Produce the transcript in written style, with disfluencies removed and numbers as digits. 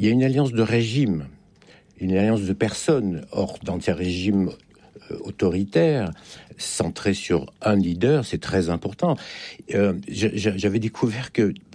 il y a une alliance de régimes, une alliance de personnes. Or, dans ces régimes autoritaires, centrés sur un leader, c'est très important. J'avais découvert que